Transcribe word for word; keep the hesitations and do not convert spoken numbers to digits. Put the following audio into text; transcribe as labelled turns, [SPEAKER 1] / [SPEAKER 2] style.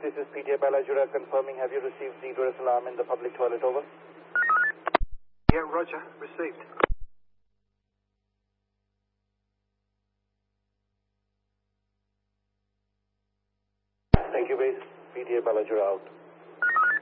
[SPEAKER 1] this is P T A Balajura confirming. Have you received the egress alarm in the public toilet? Over.
[SPEAKER 2] Yeah, roger. Received.
[SPEAKER 1] Thank you, base. P T A Balajura out.